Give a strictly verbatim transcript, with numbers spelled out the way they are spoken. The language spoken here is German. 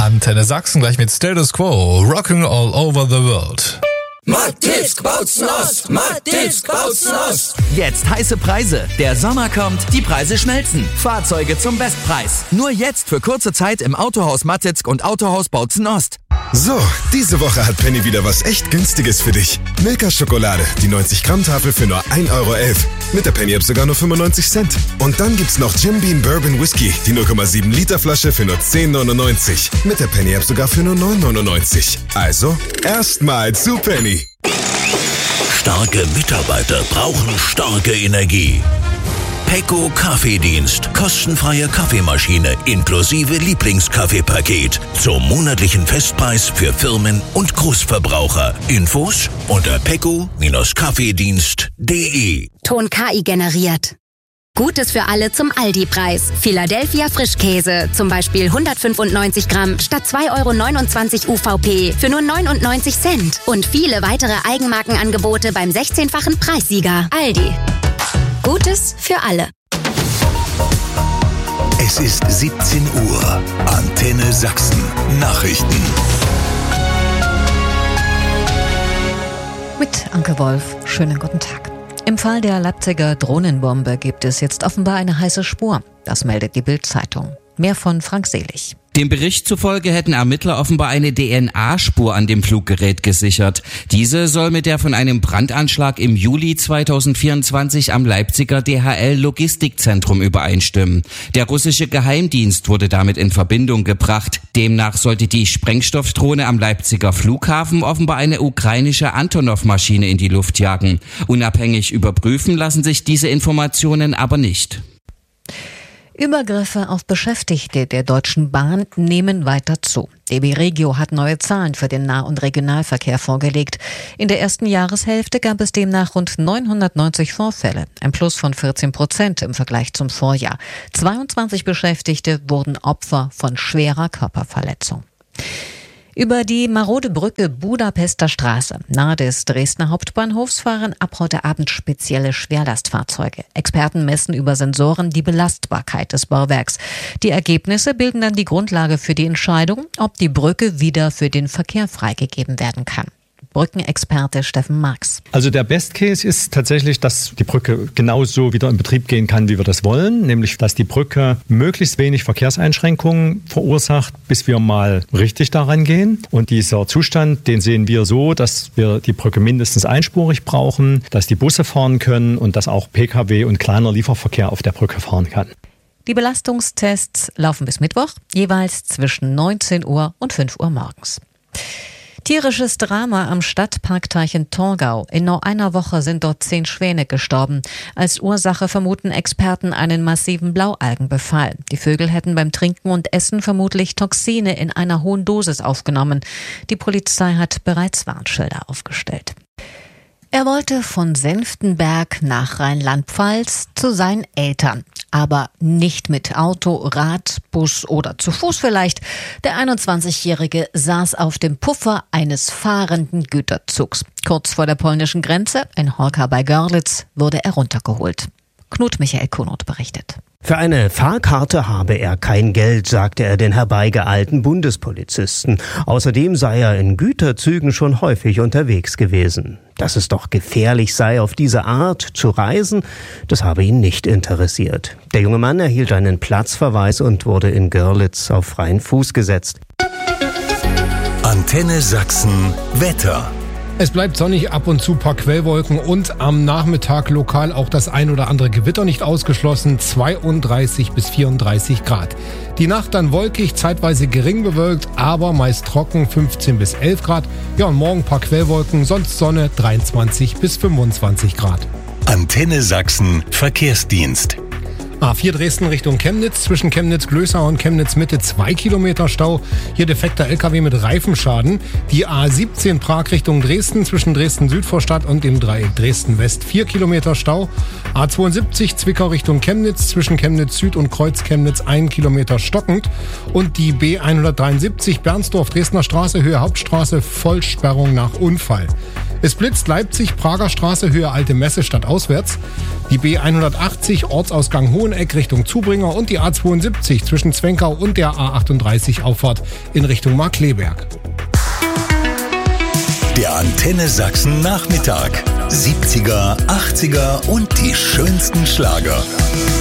Antenne Sachsen gleich mit Status Quo, Rocking All Over the World. Mattisk Bautznos, Mattisk Bautznos. Jetzt heiße Preise. Der Sommer kommt, die Preise schmelzen. Fahrzeuge zum Bestpreis. Nur jetzt für kurze Zeit im Autohaus Mattisk und Autohaus Bautzen Ost. So, diese Woche hat Penny wieder was echt Günstiges für dich. Milka Schokolade, die neunzig Gramm Tafel für nur ein Euro elf. Mit der Penny App sogar nur fünfundneunzig Cent. Und dann gibt's noch Jim Beam Bourbon Whisky, die null Komma sieben Liter Flasche für nur zehn neunundneunzig. Mit der Penny App sogar für nur neun neunundneunzig. Also, erstmal zu Penny. Starke Mitarbeiter brauchen starke Energie. Pecco Kaffeedienst. Kostenfreie Kaffeemaschine inklusive Lieblingskaffeepaket. Zum monatlichen Festpreis für Firmen und Großverbraucher. Infos unter pecco Kaffeedienst punkt de. Ton K I generiert. Gutes für alle zum Aldi-Preis. Philadelphia Frischkäse, zum Beispiel hundertfünfundneunzig Gramm statt zwei Euro neunundzwanzig U V P für nur neunundneunzig Cent. Und viele weitere Eigenmarkenangebote beim sechzehnfachen Preissieger. Aldi. Gutes für alle. Es ist siebzehn Uhr. Antenne Sachsen. Nachrichten. Mit Anke Wolf. Schönen guten Tag. Im Fall der Leipziger Drohnenbombe gibt es jetzt offenbar eine heiße Spur. Das meldet die Bild-Zeitung. Mehr von Frank Selig. Dem Bericht zufolge hätten Ermittler offenbar eine D N A-Spur an dem Fluggerät gesichert. Diese soll mit der von einem Brandanschlag im Juli zweitausendvierundzwanzig am Leipziger D H L-Logistikzentrum übereinstimmen. Der russische Geheimdienst wurde damit in Verbindung gebracht. Demnach sollte die Sprengstoffdrohne am Leipziger Flughafen offenbar eine ukrainische Antonov-Maschine in die Luft jagen. Unabhängig überprüfen lassen sich diese Informationen aber nicht. Übergriffe auf Beschäftigte der Deutschen Bahn nehmen weiter zu. D B Regio hat neue Zahlen für den Nah- und Regionalverkehr vorgelegt. In der ersten Jahreshälfte gab es demnach rund neunhundertneunzig Vorfälle, ein Plus von vierzehn Prozent im Vergleich zum Vorjahr. zweiundzwanzig Beschäftigte wurden Opfer von schwerer Körperverletzung. Über die marode Brücke Budapester Straße nahe des Dresdner Hauptbahnhofs fahren ab heute Abend spezielle Schwerlastfahrzeuge. Experten messen über Sensoren die Belastbarkeit des Bauwerks. Die Ergebnisse bilden dann die Grundlage für die Entscheidung, ob die Brücke wieder für den Verkehr freigegeben werden kann. Brückenexperte Steffen Marx. Also der Best Case ist tatsächlich, dass die Brücke genauso wieder in Betrieb gehen kann, wie wir das wollen. Nämlich, dass die Brücke möglichst wenig Verkehrseinschränkungen verursacht, bis wir mal richtig daran gehen. Und dieser Zustand, den sehen wir so, dass wir die Brücke mindestens einspurig brauchen, dass die Busse fahren können und dass auch Pkw und kleiner Lieferverkehr auf der Brücke fahren kann. Die Belastungstests laufen bis Mittwoch, jeweils zwischen neunzehn Uhr und fünf Uhr morgens. Tierisches Drama am Stadtparkteich in Torgau. In nur einer Woche sind dort zehn Schwäne gestorben. Als Ursache vermuten Experten einen massiven Blaualgenbefall. Die Vögel hätten beim Trinken und Essen vermutlich Toxine in einer hohen Dosis aufgenommen. Die Polizei hat bereits Warnschilder aufgestellt. Er wollte von Senftenberg nach Rheinland-Pfalz zu seinen Eltern. Aber nicht mit Auto, Rad, Bus oder zu Fuß vielleicht. Der einundzwanzigjährige saß auf dem Puffer eines fahrenden Güterzugs. Kurz vor der polnischen Grenze, in Horka bei Görlitz, wurde er runtergeholt. Knut Michael Kunert berichtet. Für eine Fahrkarte habe er kein Geld, sagte er den herbeigeeilten Bundespolizisten. Außerdem sei er in Güterzügen schon häufig unterwegs gewesen. Dass es doch gefährlich sei, auf diese Art zu reisen, das habe ihn nicht interessiert. Der junge Mann erhielt einen Platzverweis und wurde in Görlitz auf freien Fuß gesetzt. Antenne Sachsen Wetter. Es bleibt sonnig, ab und zu paar Quellwolken und am Nachmittag lokal auch das ein oder andere Gewitter nicht ausgeschlossen, zweiunddreißig bis vierunddreißig Grad. Die Nacht dann wolkig, zeitweise gering bewölkt, aber meist trocken, fünfzehn bis elf Grad. Ja, und morgen paar Quellwolken, sonst Sonne, dreiundzwanzig bis fünfundzwanzig Grad. Antenne Sachsen Verkehrsdienst. A vier Dresden Richtung Chemnitz, zwischen Chemnitz-Glösau und Chemnitz-Mitte zwei Kilometer Stau. Hier defekter L K W mit Reifenschaden. Die A siebzehn Prag Richtung Dresden, zwischen Dresden-Südvorstadt und dem Dreieck Dresden-West vier Kilometer Stau. A zweiundsiebzig Zwickau Richtung Chemnitz, zwischen Chemnitz-Süd und Kreuz Chemnitz ein Kilometer stockend. Und die B hundertdreiundsiebzig Bernsdorf Dresdner Straße, Höhe Hauptstraße, Vollsperrung nach Unfall. Es blitzt Leipzig, Prager Straße, Höhe Alte Messe stadtauswärts. Die B hundertachtzig, Ortsausgang Hoheneck Richtung Zubringer und die A zweiundsiebzig zwischen Zwenkau und der A achtunddreißig Auffahrt in Richtung Markkleeberg. Der Antenne Sachsen Nachmittag. siebziger, achtziger und die schönsten Schlager.